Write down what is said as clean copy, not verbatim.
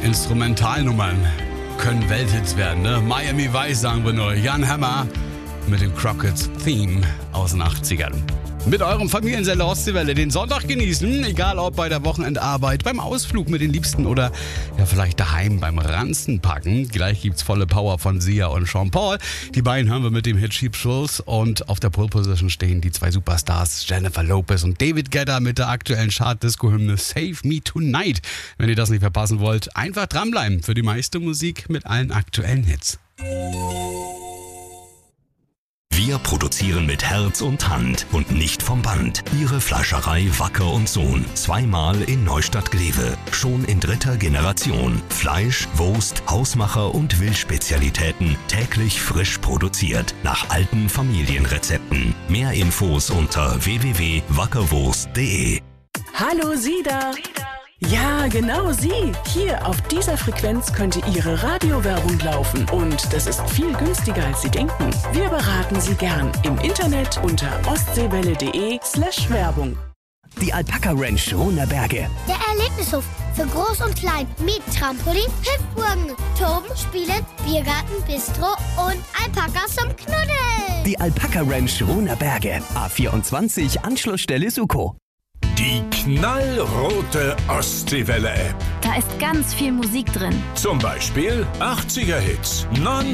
Instrumentalnummern können Welthits werden, ne? Miami Vice sagen wir nur. Jan Hammer mit dem Crockett's Theme aus den 80ern. Mit eurem Familiensender Ostseewelle den Sonntag genießen, egal ob bei der Wochenendarbeit, beim Ausflug mit den Liebsten oder ja vielleicht daheim beim Ranzenpacken. Gleich gibt's volle Power von Sia und Sean Paul. Die beiden hören wir mit dem Hit Cheap Thrills und auf der Pole Position stehen die zwei Superstars Jennifer Lopez und David Guetta mit der aktuellen Chart-Disco-Hymne Save Me Tonight. Wenn ihr das nicht verpassen wollt, einfach dranbleiben für die meiste Musik mit allen aktuellen Hits. Wir produzieren mit Herz und Hand und nicht vom Band. Ihre Fleischerei Wacker und Sohn. Zweimal in Neustadt-Glewe. Schon in 3. Generation. Fleisch, Wurst, Hausmacher und Wildspezialitäten. Täglich frisch produziert. Nach alten Familienrezepten. Mehr Infos unter www.wackerwurst.de. Hallo Sida! Ja, genau Sie. Hier auf dieser Frequenz könnte Ihre Radiowerbung laufen. Und das ist viel günstiger, als Sie denken. Wir beraten Sie gern im Internet unter ostseewelle.de/Werbung. Die Alpaka Ranch Runerberge. Der Erlebnishof für Groß und Klein mit Trampolin, Hüpfburgen, Toben, Spielen, Biergarten, Bistro und Alpakas zum Knuddeln. Die Alpaka Ranch Runerberge. A24 Anschlussstelle Suko. Die knallrote Ostseewelle-App. Da ist ganz viel Musik drin. Zum Beispiel 80er-Hits,